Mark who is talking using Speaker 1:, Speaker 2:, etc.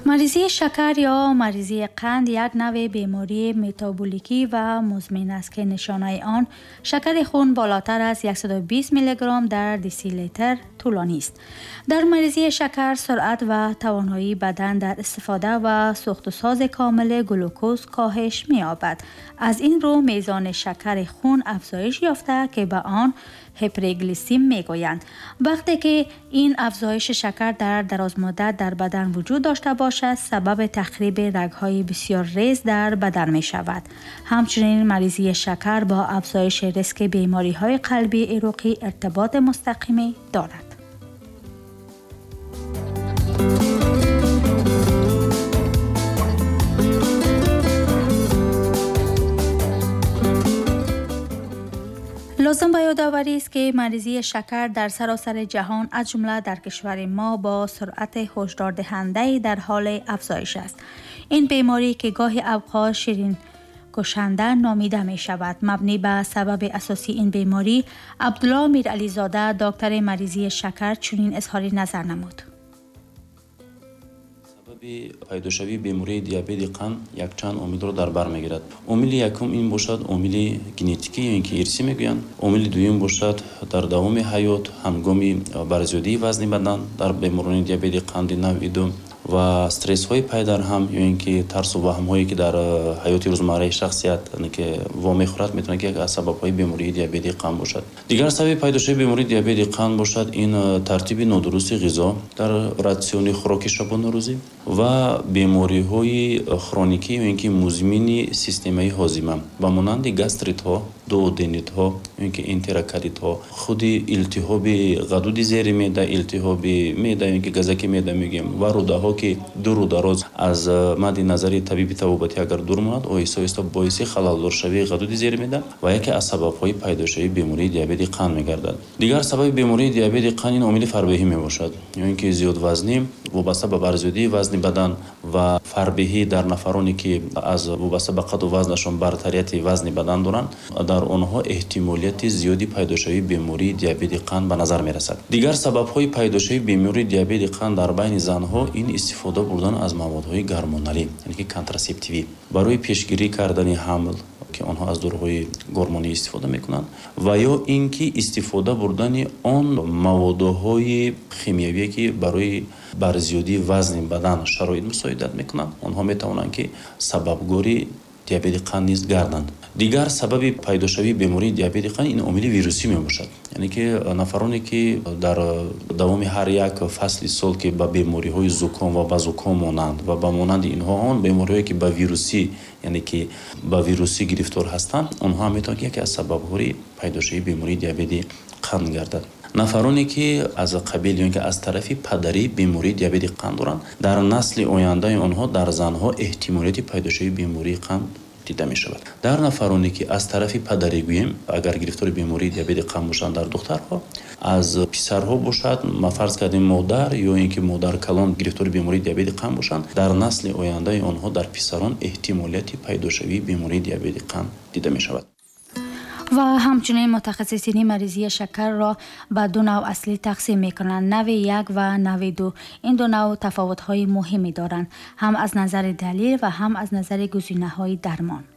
Speaker 1: مریضی شکر یا مریضی قند یک نوع بیماری متابولیکی و مزمن است که نشانه آن شکر خون بالاتر از 120 میلی گرم در دسیلیتر طولانی است. در مریضی شکر سرعت و توانایی بدن در استفاده و ساخت و ساز کامل گلوکوز کاهش می‌یابد. از این رو میزان شکر خون افزایش یافته که به آن هیپرگلیسمی میگویند. وقتی که این افزایش شکر در درازمدت در بدن وجود داشته باشد، سبب تخریب رگ‌های بسیار ریز در بدن می شود. همچنین مریضی شکر با افزایش ریسک بیماری‌های قلبی عروقی ارتباط مستقیمی دارد. لازم به یادآوری است که مریضی شکر در سراسر جهان از جمله در کشور ما با سرعت هشدار دهنده در حال افزایش است. این بیماری که گاهی اوقات شیرین کشنده نامیده می شود. مبنی به سبب اساسی این بیماری، عبدالله میرعلیزاده دکتر مریضی شکر چنین اظهار نظر نمود.
Speaker 2: پیداشوی بیماری دیابت قند یک چند عامل رو در بر میگیرد. عامل یکم این باشد عامل ژنتیکی یا اینکه ارثی میگویند. عامل دوم باشد در دوام حیات هنگام برزیادی وزن بدن در بیماران دیابت قند نوع دوم و استرس های پایدار هم یا اینکه ترس و وهم هایی که در حیات روزمره شخصیت که وامی خورد میتونه که از سبب های بیماری دیابت قند باشد. دیگر سبب پیدایش بیماری دیابت قند باشد این ترتیب نادرست غذا در راسیون خوراک شبانه روزی و بیماری های کرونیکی یا اینکه مزمن سیستم هاضمه و مانند گاستریت ها، دوودنیت ها، اینکه انتراکاریت ها، خود التهاب غدود زیر معده، التهاب معده اینکه گازک معده میگیم و روده ها که دور و دراز از مد نظر طبیب طبابتی اگر دور ماند آهسته باعث خلل شوی غدود زیر معده و یکی از سبب‌های پیدایش بیماری دیابت قند می‌گردد. دیگر سبب بیماری دیابت قند این عامل فربهی میباشد یا اینکه زیاد وزنی وابسته به برزیادی وزن بدن و فربهی در نفرانی که از وابسته به قد و وزنشان برتریت وزن بدن دارند در آنها احتمالیت زیادی پیدایش بیماری دیابت قند به نظر میرسد. دیگر سبب‌های پیدایش بیماری دیابت قند در بین زن‌ها این استفاده بردن از موادهای گرمونالی یعنی که کانتراسپتیوی برای پیشگیری کردن حمل که آنها از داروهای گرمونی استفاده میکنند و یا اینکه استفاده بردن آن موادهای شیمیایی که برای برزیادی وزن بدن شرایط مساعدت میکنند آنها میتوانند که سببگوری دیابت قند نیز گردند. دیگر سبب پیدایش بیماری دیابت قند این عامل ویروسی میباشد یعنی که نفرانی که در دوام هر یک فصل سال که با بیماری های زکام و بازوکام مانند و با مانند اینها آن بیماری هایی که با ویروسی یعنی که با ویروسی گرفتار هستند آنها میتونند یکی از سبب‌های پیدایش بیماری دیابت قند گردد. نفرانی که از قبیل یا که از طرف پدری بیماری دیابت قند دارند در نسل آینده آنها در زنها احتمالیت پیدایش بیماری قند دیده می شود. در نفرانی که از طرف پدری گوییم اگر گرفتار بیماری دیابت قند باشند در دخترها از پسرها باشد ما فرض کردیم مادر یا اینکه مادر کلان گرفتار بیماری دیابت قند باشند در نسل آینده آنها در پسران احتمالیت پیدایش بیماری دیابت قند دیده می شود.
Speaker 1: و همچنین متخصصین مریضی شکر را به دو نوع اصلی تقسیم می کنند، نوع یک و نوع دو. این دو نوع تفاوت‌های مهمی دارند، هم از نظر دلیل و هم از نظر گزینه‌های درمان.